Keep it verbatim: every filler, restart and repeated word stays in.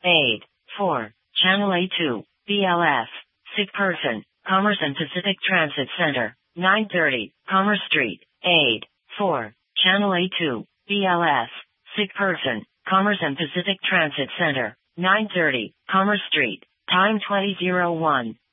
Aid. four. Channel A two, B L S. Sick person. Commerce and Pacific Transit Center. nine thirty, Commerce Street. Aid. four. Channel A two, B L S. Sick person. Commerce and Pacific Transit Center. nine thirty, Commerce Street. Time twenty oh one.